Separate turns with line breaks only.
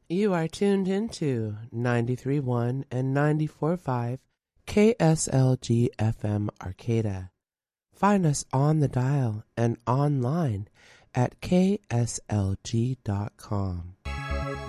You are tuned into 93.1 and 94.5 KSLG FM Arcata. Find us on the dial and online at kslg.com.